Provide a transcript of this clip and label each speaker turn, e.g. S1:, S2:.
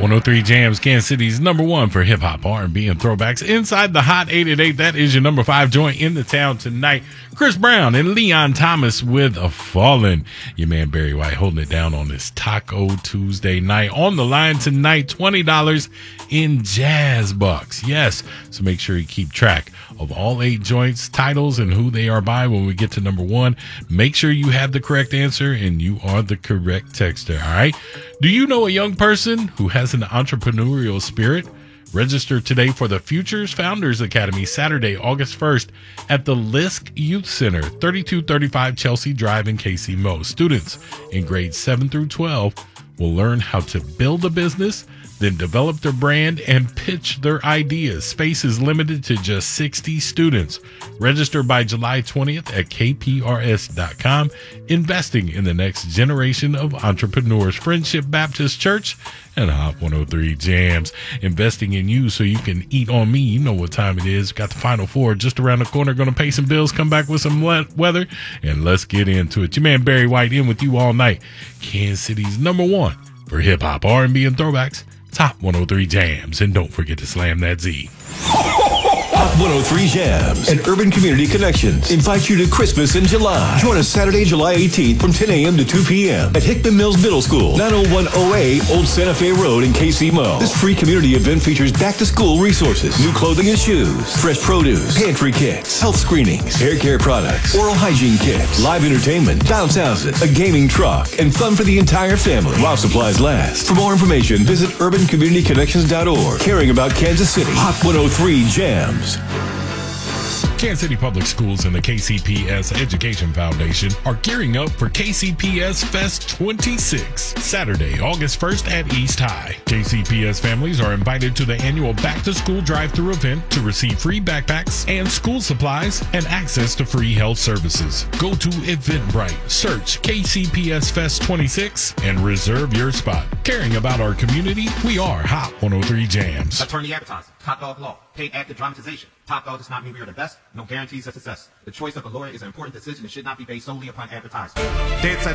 S1: 103 Jams, Kansas City's number one for hip-hop, R&B, and throwbacks. Inside the Hot 888, that is your number 5 joint in the town tonight. Chris Brown and Leon Thomas with A Fallen. Your man Barry White holding it down on this Taco Tuesday night. On the line tonight, $20 in Jazz Bucks. Yes, so make sure you keep track of all 8 joints, titles, and who they are by when we get to number 1. Make sure you have the correct answer and you are the correct texter, all right? Do you know a young person who has an entrepreneurial spirit? Register today for the Futures Founders Academy, Saturday, August 1st at the Lisk Youth Center, 3235 Chelsea Drive in KC Mo. Students in grades 7 through 12 will learn how to build a business, then develop their brand and pitch their ideas. Space is limited to just 60 students. Register by July 20th at kprs.com. Investing in the next generation of entrepreneurs. Friendship Baptist Church and Hot 103 Jams. Investing in you so you can eat on me. You know what time it is. Got the Final Four just around the corner. Going to pay some bills, come back with some weather, and let's get into it. Your man Barry White in with you all night. Kansas City's number one for hip-hop, R&B, and throwbacks. Top 103 Jams, and don't forget to slam that Z.
S2: Top 103 Jams and Urban Community Connections invite you to Christmas in July. Join us Saturday, July 18th from 10 a.m. to 2 p.m. at Hickman Mills Middle School, 90108 Old Santa Fe Road in KC Mo. This free community event features back-to-school resources, new clothing and shoes, fresh produce, pantry kits, health screenings, hair care products, oral hygiene kits, live entertainment, bounce houses, a gaming truck, and fun for the entire family while supplies last. For more information, visit urbancommunityconnections.org. Caring about Kansas City. Hot 103 Jams.
S1: Kansas City Public Schools and the KCPS Education Foundation are gearing up for KCPS Fest 26, Saturday, August 1st at East High. KCPS families are invited to the annual back-to-school drive-thru event to receive free backpacks and school supplies and access to free health services. Go to Eventbrite, search KCPS Fest 26, and reserve your spot. Caring about our community, we are Hot 103 Jams.
S3: Attorney advertising, Top Dog Law, paid actor dramatization. Top Dog does not mean we are the best, no guarantees of success. The choice of a lawyer is an important decision and should not be based solely upon advertising.